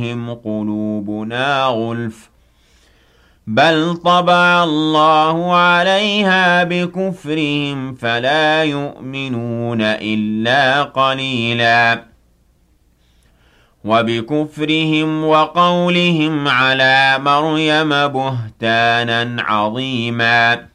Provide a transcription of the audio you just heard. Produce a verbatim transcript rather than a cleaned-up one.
هم قلوبنا غلف بل طبع الله عليها بكفرهم فلا يؤمنون إلا قليلا وبكفرهم وقولهم على مريم بهتانا عظيما